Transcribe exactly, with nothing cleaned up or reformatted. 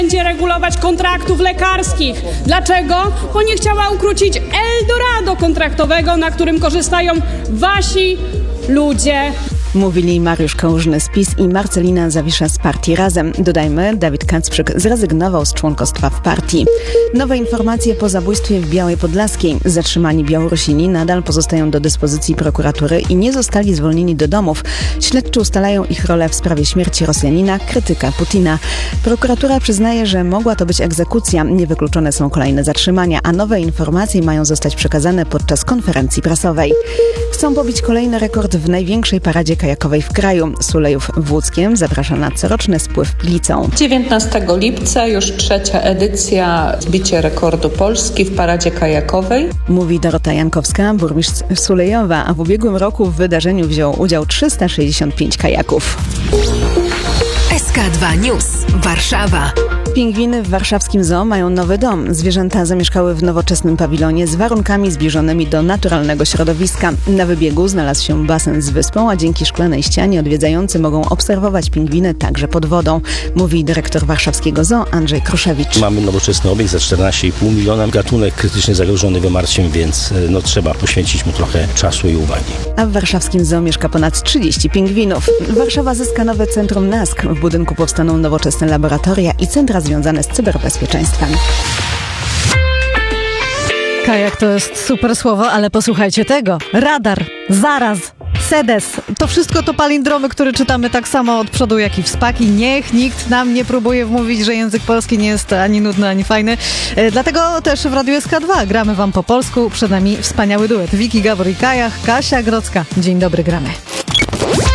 będzie regulować kontraktów lekarskich. Dlaczego? Bo nie chciała ukrócić Eldorado kontraktowego, na którym korzystają wasi ludzie. Mówili Mariusz Kałużny z PiS i Marcelina Zawisza z partii Razem. Dodajmy, Dawid Kacprzyk zrezygnował z członkostwa w partii. Nowe informacje po zabójstwie w Białej Podlaskiej. Zatrzymani Białorusini nadal pozostają do dyspozycji prokuratury i nie zostali zwolnieni do domów. Śledczy ustalają ich rolę w sprawie śmierci Rosjanina, krytyka Putina. Prokuratura przyznaje, że mogła to być egzekucja. Niewykluczone są kolejne zatrzymania, a nowe informacje mają zostać przekazane podczas konferencji prasowej. Chcą pobić kolejny rekord w największej paradzie kajakowej w kraju. Sulejów w Łódzkiem zaprasza na coroczny spływ Pilicą. dziewiętnastego lipca już trzecia edycja zbicie rekordu Polski w paradzie kajakowej. Mówi Dorota Jankowska, burmistrz Sulejowa, a w ubiegłym roku w wydarzeniu wziął udział trzysta sześćdziesiąt pięć kajaków. S K dwa News, Warszawa. Pingwiny w warszawskim zoo mają nowy dom. Zwierzęta zamieszkały w nowoczesnym pawilonie z warunkami zbliżonymi do naturalnego środowiska. Na wybiegu znalazł się basen z wyspą, a dzięki szklanej ścianie odwiedzający mogą obserwować pingwiny także pod wodą, mówi dyrektor warszawskiego zoo Andrzej Kruszewicz. Mamy nowoczesny obiekt za czternaście i pół miliona. Gatunek krytycznie zagrożony wymarciem, więc no, trzeba poświęcić mu trochę czasu i uwagi. A w warszawskim zoo mieszka ponad trzydzieści pingwinów. Warszawa zyska nowe centrum N A S K. W budynku powstaną nowoczesne laboratoria i centra związane z cyberbezpieczeństwem. Kajak to jest super słowo, ale posłuchajcie tego. Radar, zaraz, sedes. To wszystko to palindromy, które czytamy tak samo od przodu, jak i w spaki. Niech nikt nam nie próbuje wmówić, że język polski nie jest ani nudny, ani fajny. E, dlatego też w Radiu S K dwa gramy wam po polsku. Przed nami wspaniały duet. Wiki Gabor i Kajach, Kasia Grodzka. Dzień dobry, gramy.